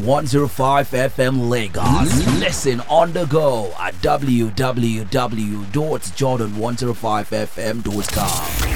105 FM Lagos. Listen on the go at www.jordan105fm.com.